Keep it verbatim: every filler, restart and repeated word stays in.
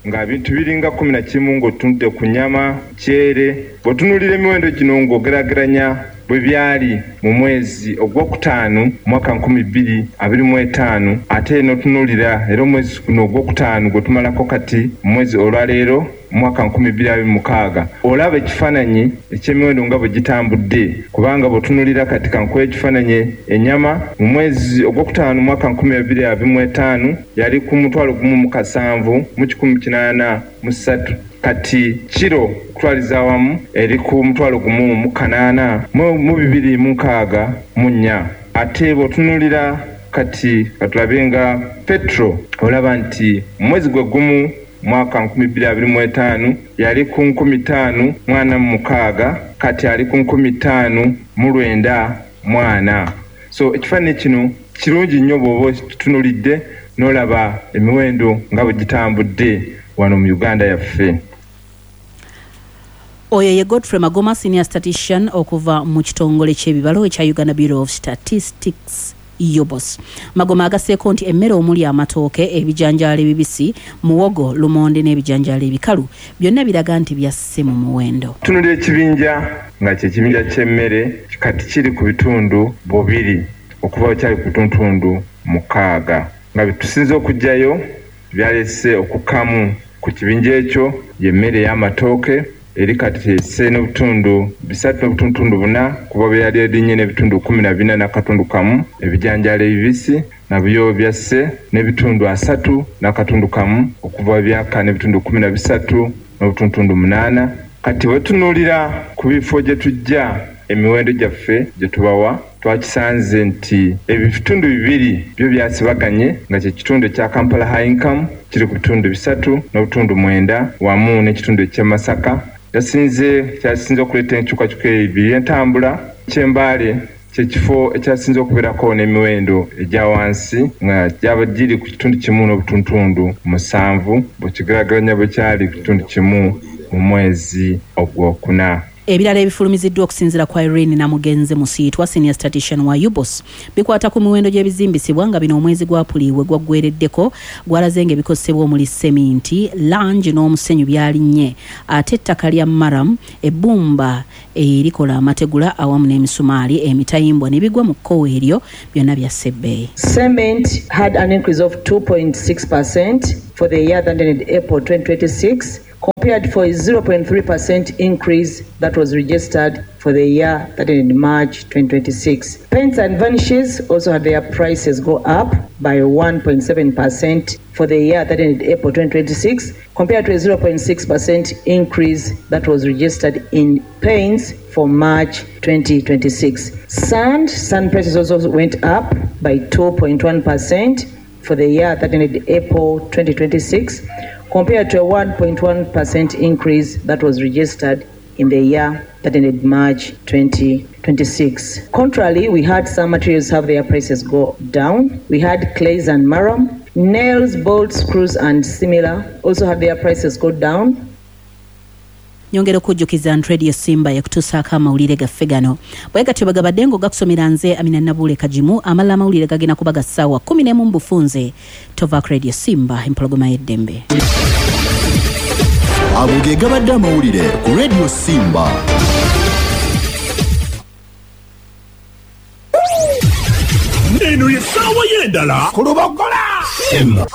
nga bintu biringa kumi na kimu ng'otunudde ku nnyama, kyere. Bw'otunuulira emiwendo gino ng'ogerageranya bwe byali mu mwezi ogwokutaano mwaka nkumi bbiri abiri mu etaano, ate n'otunuulira era omwezi guno ogwokutaano gwe tumalako kati mu mwezi olwaleero mwaka nkumi bbiri abiri mu mukaaga, olaba ekifaananyi eky'emiwendo nga bwe gitambudde. Kubanga bw'otunuulira kati kankuwa ekifaananyi, ennyama mu mwezi ogwokutaano mwaka nkumi bbiri abiri mu etaano yali ku mutwalo gumu mu kasanvu mu kikumi kinaana mu ssatu, kati kiro kutwaliza awamu eri ku mutwalo gumu mu kanaana mu bibiri mu nkaaga mu nnya. Ate bw'otunuulira kati katulabe nga petro, olaba nti mu mwezi gwe gumu mwaka nkumi bbiri abiri mu etaano yali ku nkumi ttaano mwana mu mukaaga, kati ali ku nkumi ttaano mu lwenda mwana. So ekifaananyi kino kirungi nnyo bw'oba tutunulidde n'olaba emiwendo nga bwe gitambudde wano mu Uganda yaffe. Oyo ye Godfrey Magoma, senior statistician okuva mu kitongole ky'ebibalo ekya Uganda Bureau of Statistics U B O S. Magoma agaseeko nti emmere omuli amatooke, ebijanjaalo ebibisi, muwogo, lumonde n'ebijanjaalo ebikalu byonna biraga nti byasse mu muwendo. Tunulira ekibinja nga kye kibinja ky'emmere kati kiri ku bitundu bubiri okuva kyali ku bitundu mukaaga, nga bitusinze okujjayo byalese okukamu ku kibinja ekyo y'emmere y'amatooke eri kati esse n'obutundu bisatu n'obutundu buna kuba byali erinnya n'ebitundu kumi na bina n'akatundu kamu. Ebijanjaalo ebibisi nabyo byasse n'ebitundu asatu n'akatundu kamu okuva byaka n'ebitundu kumi na bisatu n'obutundu munaana. Kati bwe tunuulira ku bifo gye tujja emiwendo gyaffe gye tubawa, twakisanze nti ebitundu bibiri byo byasibaganye, nga kye kitundu ekya Kampala High Income kiri ku bitundu bisatu n'obutundu mwenda wamu n'ekitundu ekya Masaka. Yasinze kyasinze okuleeta enkyukakyuka ebiri entambula. Kyembaale kye kifo ekyasinze okubeerako n'emiwendo egya wansi nga gyaba giri ku kitundu kimu n'obutundu musanvu bw'okigeraageranya bwe kyali ku kitundu kimu mu mwezi ogwokuna. Ebirala ebifulumiziddwa okusinziira kwa Irene Namugenze Musiitwa, senior statistician wa U B O S, bikwata ku miwendo gy'ebizimbisibwa nga bino omwezi gwa Puliiwe gwaggwereddeko gwalaze nga ebikozesebwa omuli seminti, langi n'omusenyu byalinnye, ate ettaka lya maram, ebbumba erikola amategula awamu n'emisumaali, emitayimbwa ne bigwa mu kkowe eryo byonna byasse ebbeeyi. Cement had an increase of two point six percent for the year that ended April twenty twenty-six, compared for a zero point three percent increase that was registered for the year that ended March twenty twenty-six. Paints and varnishes also had their prices go up by one point seven percent for the year that ended April twenty twenty-six, compared to a zero point six percent increase that was registered in paints for March twenty twenty-six. Sand, sand prices also went up by two point one percent for the year that ended April twenty twenty-six, compared to a one point one percent increase that was registered in the year that ended March twenty twenty-six. Contrarily, we had some materials have their prices go down. We had clays and marram, nails, bolts, screws and similar also had their prices go down. Nyongera okujjukiza nti Radio Simba yakutuusaako amawulire gaffe gano. Bwe gatyo bagabadde ng'ogakusomera nze Amina Nabule Kajimu, amalala amawulire gagenda kuba ga ssaawa kumi n'emu mu bufunze. Tovaako Radio Simba, empologoma y'eddembe. Ago ge gabadde amawulire ku Radio Simba. Eno ye ssaawa y'endala ku Lubogola.